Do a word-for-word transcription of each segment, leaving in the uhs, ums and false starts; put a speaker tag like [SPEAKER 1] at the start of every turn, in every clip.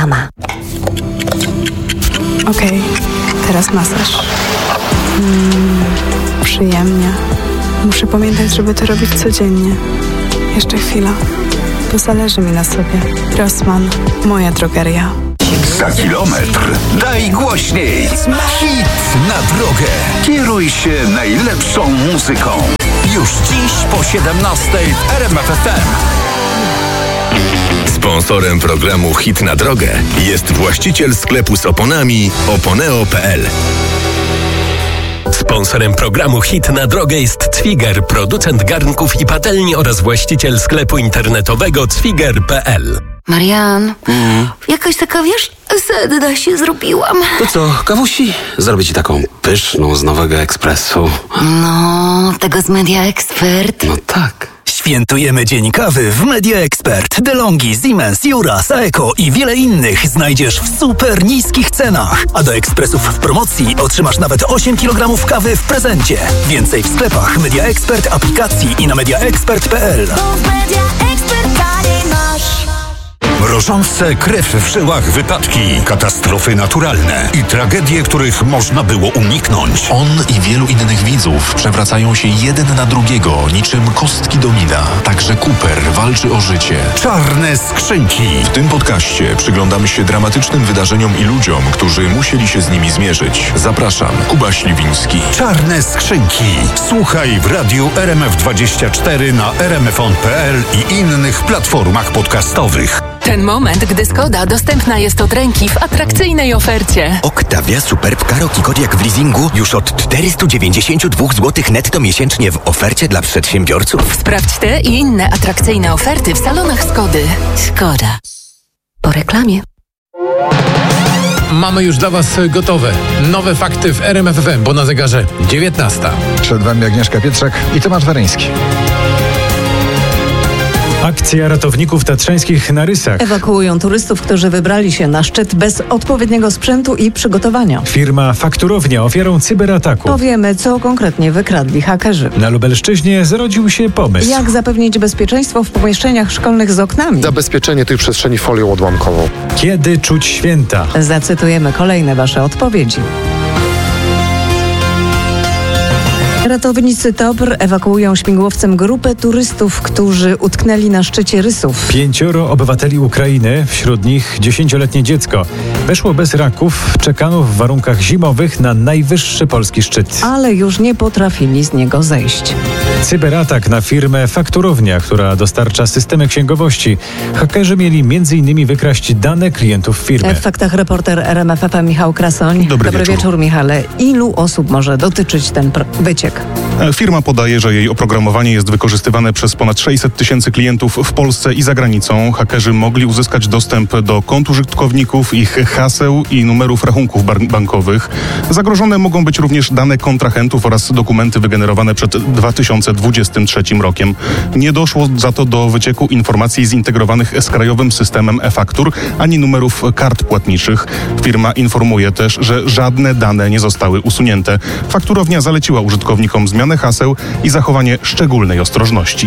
[SPEAKER 1] sama.
[SPEAKER 2] Okej, okay, teraz masaż. Mm, przyjemnie. Muszę pamiętać, żeby to robić codziennie. Jeszcze chwila, bo zależy mi na sobie. Rossmann, moja drogeria.
[SPEAKER 3] Za kilometr daj głośniej. Hit na drogę. Kieruj się najlepszą muzyką. Już dziś po siedemnastej w R M F F M.
[SPEAKER 4] Sponsorem programu Hit na drogę jest właściciel sklepu z oponami oponeo kropka p l. Sponsorem programu Hit na drogę jest Cwiger, producent garnków i patelni oraz właściciel sklepu internetowego cwiger kropka p l.
[SPEAKER 1] Marian, mm. jakaś taka, wiesz, sedna się zrobiłam.
[SPEAKER 5] To co, kawusi? Zrobię ci taką pyszną z Nowego Ekspresu.
[SPEAKER 1] No, tego z Media Expert.
[SPEAKER 5] No tak.
[SPEAKER 6] Świętujemy Dzień Kawy w Media Expert. DeLonghi, Siemens, Jura, Saeco i wiele innych znajdziesz w super niskich cenach. A do ekspresów w promocji otrzymasz nawet osiem kilogramów kawy w prezencie. Więcej w sklepach Media Expert, aplikacji i na media expert kropka p l.
[SPEAKER 3] Mrożące krew w żyłach wypadki, katastrofy naturalne i tragedie, których można było uniknąć.
[SPEAKER 7] On i wielu innych widzów przewracają się jeden na drugiego, niczym kostki domina. Także Cooper walczy o życie.
[SPEAKER 3] Czarne skrzynki.
[SPEAKER 7] W tym podcaście przyglądamy się dramatycznym wydarzeniom i ludziom, którzy musieli się z nimi zmierzyć. Zapraszam, Kuba Śliwiński.
[SPEAKER 3] Czarne skrzynki. Słuchaj w radiu R M F dwadzieścia cztery na r m f on kropka p l i innych platformach podcastowych.
[SPEAKER 8] Ten moment, gdy Skoda dostępna jest od ręki w atrakcyjnej ofercie.
[SPEAKER 9] Octavia Superb Karoki Kodiaq w leasingu już od czterysta dziewięćdziesiąt dwa złote netto miesięcznie w ofercie dla przedsiębiorców.
[SPEAKER 8] Sprawdź te i inne atrakcyjne oferty w salonach Skody.
[SPEAKER 1] Skoda. Po reklamie.
[SPEAKER 10] Mamy już dla Was gotowe nowe fakty w R M F F M, bo na zegarze dziewiętnasta.
[SPEAKER 11] Przed Wami Agnieszka Pietrzak i Tomasz Waryński.
[SPEAKER 12] Akcja ratowników tatrzańskich na Rysach.
[SPEAKER 13] Ewakuują turystów, którzy wybrali się na szczyt bez odpowiedniego sprzętu i przygotowania.
[SPEAKER 12] Firma Fakturownia ofiarą cyberataku.
[SPEAKER 13] Powiemy, co konkretnie wykradli hakerzy.
[SPEAKER 12] Na Lubelszczyźnie zrodził się pomysł.
[SPEAKER 13] Jak zapewnić bezpieczeństwo w pomieszczeniach szkolnych z oknami?
[SPEAKER 14] Zabezpieczenie tych przestrzeni folią odłamkową.
[SPEAKER 12] Kiedy czuć święta?
[SPEAKER 13] Zacytujemy kolejne Wasze odpowiedzi. Ratownicy T O P R ewakuują śmigłowcem grupę turystów, którzy utknęli na szczycie Rysów.
[SPEAKER 12] Pięcioro obywateli Ukrainy, wśród nich dziesięcioletnie dziecko. Weszło bez raków, czekano w warunkach zimowych na najwyższy polski szczyt.
[SPEAKER 13] Ale już nie potrafili z niego zejść.
[SPEAKER 12] Cyberatak na firmę Fakturownia, która dostarcza systemy księgowości. Hakerzy mieli między innymi wykraść dane klientów firmy.
[SPEAKER 13] W faktach reporter R M F F M Michał Krasoń.
[SPEAKER 15] Dobry,
[SPEAKER 13] Dobry
[SPEAKER 15] wieczór.
[SPEAKER 13] wieczór, Michale. Ilu osób może dotyczyć ten pr- wyciek?
[SPEAKER 15] Firma podaje, że jej oprogramowanie jest wykorzystywane przez ponad sześćset tysięcy klientów w Polsce i za granicą. Hakerzy mogli uzyskać dostęp do kont użytkowników, ich haseł i numerów rachunków bar- bankowych. Zagrożone mogą być również dane kontrahentów oraz dokumenty wygenerowane przed dwa tysiące dwudziestym trzecim rokiem. Nie doszło za to do wycieku informacji zintegrowanych z krajowym systemem e-faktur, ani numerów kart płatniczych. Firma informuje też, że żadne dane nie zostały usunięte. Fakturownia zaleciła użytkownikom zmianę haseł i zachowanie szczególnej ostrożności.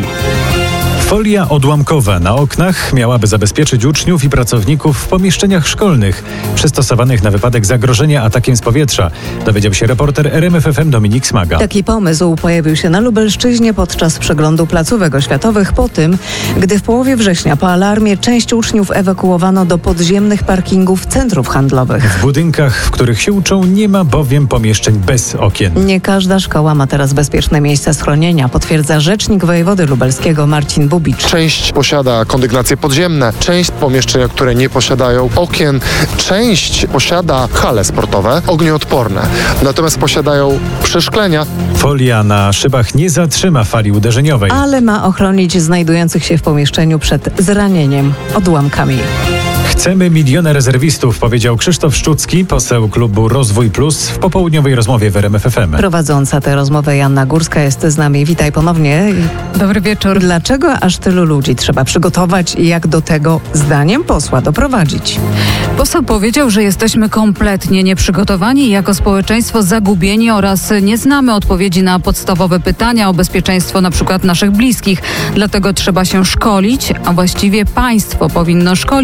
[SPEAKER 12] Folia odłamkowa na oknach miałaby zabezpieczyć uczniów i pracowników w pomieszczeniach szkolnych przystosowanych na wypadek zagrożenia atakiem z powietrza, dowiedział się reporter R M F F M Dominik Smaga.
[SPEAKER 13] Taki pomysł pojawił się na Lubelszczyźnie podczas przeglądu placówek oświatowych po tym, gdy w połowie września po alarmie część uczniów ewakuowano do podziemnych parkingów centrów handlowych.
[SPEAKER 12] W budynkach, w których się uczą, nie ma bowiem pomieszczeń bez okien.
[SPEAKER 13] Nie każda szkoła ma teraz bezpieczne miejsce schronienia, potwierdza rzecznik wojewody lubelskiego Marcin Bubicz.
[SPEAKER 14] Część posiada kondygnacje podziemne, część pomieszczenia, które nie posiadają okien, część posiada hale sportowe, ognioodporne, natomiast posiadają przeszklenia.
[SPEAKER 12] Folia na szybach nie zatrzyma fali uderzeniowej,
[SPEAKER 13] ale ma ochronić znajdujących się w pomieszczeniu przed zranieniem odłamkami.
[SPEAKER 12] Chcemy miliona rezerwistów, powiedział Krzysztof Szczucki, poseł klubu Rozwój Plus w popołudniowej rozmowie w R M F F M.
[SPEAKER 13] Prowadząca tę rozmowę Joanna Górska jest z nami. Witaj ponownie.
[SPEAKER 16] Dobry wieczór.
[SPEAKER 13] Dlaczego aż tylu ludzi trzeba przygotować i jak do tego, zdaniem posła, doprowadzić?
[SPEAKER 16] Poseł powiedział, że jesteśmy kompletnie nieprzygotowani, jako społeczeństwo zagubieni oraz nie znamy odpowiedzi na podstawowe pytania o bezpieczeństwo na przykład naszych bliskich. Dlatego trzeba się szkolić, a właściwie państwo powinno szkolić i zaufać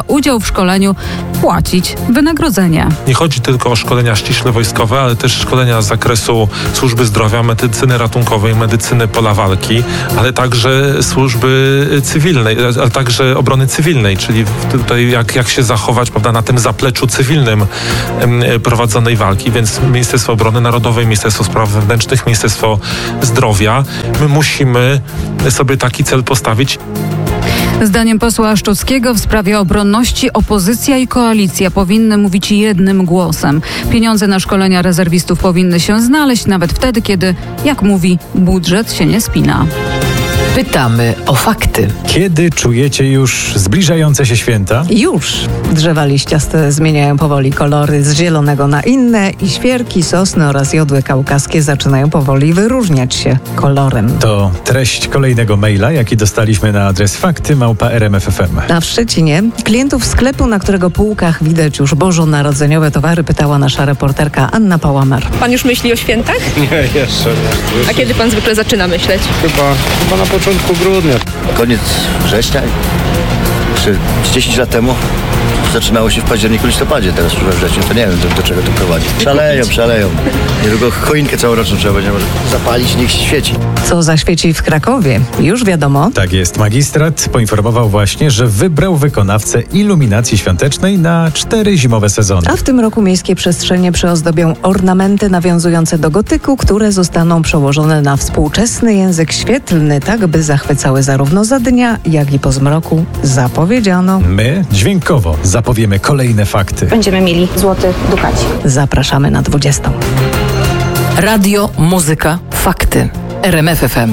[SPEAKER 16] udział w szkoleniu płacić wynagrodzenie.
[SPEAKER 17] Nie chodzi tylko o szkolenia ściśle wojskowe, ale też szkolenia z zakresu służby zdrowia, medycyny ratunkowej, medycyny pola walki, ale także służby cywilnej, ale także obrony cywilnej, czyli tutaj jak, jak się zachować, prawda, na tym zapleczu cywilnym prowadzonej walki, więc Ministerstwo Obrony Narodowej, Ministerstwo Spraw Wewnętrznych, Ministerstwo Zdrowia, my musimy sobie taki cel postawić.
[SPEAKER 16] Zdaniem posła Szczuckiego w sprawie obronności opozycja i koalicja powinny mówić jednym głosem. Pieniądze na szkolenia rezerwistów powinny się znaleźć nawet wtedy, kiedy, jak mówi, budżet się nie spina.
[SPEAKER 8] Pytamy o fakty.
[SPEAKER 12] Kiedy czujecie już zbliżające się święta?
[SPEAKER 13] Już. Drzewa liściaste zmieniają powoli kolory z zielonego na inne i świerki, sosny oraz jodły kaukaskie zaczynają powoli wyróżniać się kolorem.
[SPEAKER 12] To treść kolejnego maila, jaki dostaliśmy na adres fakty małpa r m f f m.
[SPEAKER 13] A w Szczecinie klientów sklepu, na którego półkach widać już bożonarodzeniowe towary, pytała nasza reporterka Anna Pałamer.
[SPEAKER 18] Pan już myśli o świętach?
[SPEAKER 19] Nie, jeszcze nie.
[SPEAKER 18] A kiedy pan zwykle zaczyna myśleć?
[SPEAKER 19] Chyba, chyba na początku grudnia.
[SPEAKER 20] Koniec września. Jeszcze dziesięć lat temu zaczynało się w październiku, listopadzie, teraz już we wrześniu, to nie wiem, do, do czego to prowadzi. Szaleją, szaleją. Niedługo choinkę całoroczną trzeba będzie może zapalić, niech się świeci.
[SPEAKER 13] Co zaświeci w Krakowie? Już wiadomo.
[SPEAKER 12] Tak jest. Magistrat poinformował właśnie, że wybrał wykonawcę iluminacji świątecznej na cztery zimowe sezony.
[SPEAKER 13] A w tym roku miejskie przestrzenie przyozdobią ornamenty nawiązujące do gotyku, które zostaną przełożone na współczesny język świetlny, tak by zachwycały zarówno za dnia, jak i po zmroku. Zapowiedziano.
[SPEAKER 12] My dźwiękowo zapowiemy kolejne fakty.
[SPEAKER 18] Będziemy mieli złoty dukaci.
[SPEAKER 13] Zapraszamy na dwudziestą.
[SPEAKER 8] Radio, muzyka, fakty. R M F F M.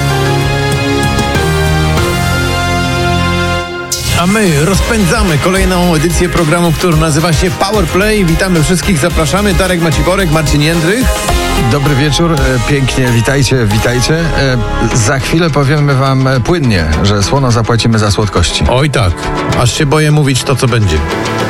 [SPEAKER 10] A my rozpędzamy kolejną edycję programu, który nazywa się Power Play. Witamy wszystkich, zapraszamy. Darek Maciworek, Marcin Jędrych.
[SPEAKER 11] Dobry wieczór, pięknie, witajcie, witajcie. Za chwilę powiemy wam płynnie, że słono zapłacimy za słodkości.
[SPEAKER 10] Oj tak, aż się boję mówić to, co będzie.